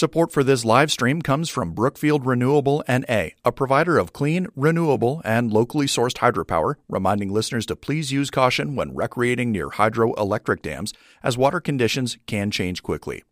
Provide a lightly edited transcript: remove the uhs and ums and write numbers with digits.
Support for this live stream comes from Brookfield Renewable N.A., a provider of clean, renewable, and locally sourced hydropower, reminding listeners to please use caution when recreating near hydroelectric dams, as water conditions can change quickly.